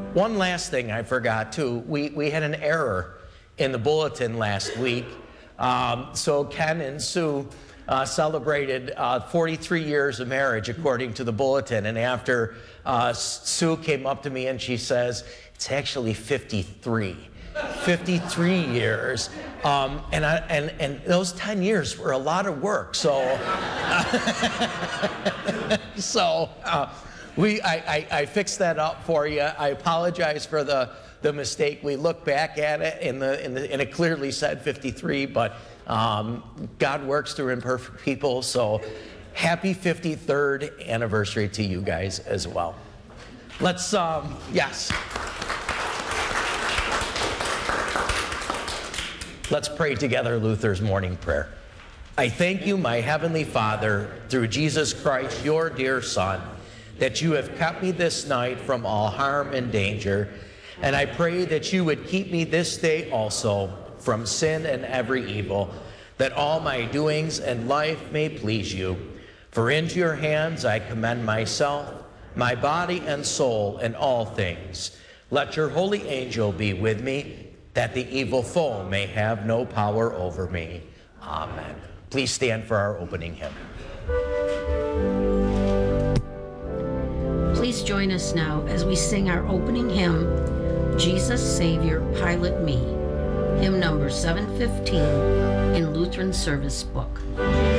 One last thing I forgot too. We had an error in the bulletin last week. So Ken and Sue celebrated 43 years of marriage according to the bulletin. And after Sue came up to me and she says, it's actually 53. 53 years. And those 10 years were a lot of work. So, I fixed that up for you. I apologize for the mistake. We looked back at it and it clearly said 53, but God works through imperfect people. So happy 53rd anniversary to you guys as well. Let's, yes. Let's pray together Luther's morning prayer. I thank you, my heavenly Father, through Jesus Christ, your dear Son, that you have kept me this night from all harm and danger. And I pray that you would keep me this day also from sin and every evil, that all my doings and life may please you. For into your hands I commend myself, my body and soul, and all things. Let your holy angel be with me, that the evil foe may have no power over me. Amen. Please stand for our opening hymn. Please join us now as we sing our opening hymn, Jesus Savior, Pilot Me, hymn number 715 in Lutheran Service Book.